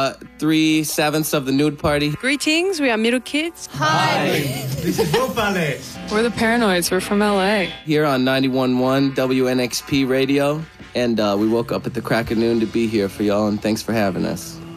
3/7 of the nude party. Greetings, we are Middle Kids. Hi. This is Wolf Alice. We're the Paranoids. We're from LA. Here on 91.1 WNXP Radio. And we woke up at the crack of noon to be here for y'all, and thanks for having us.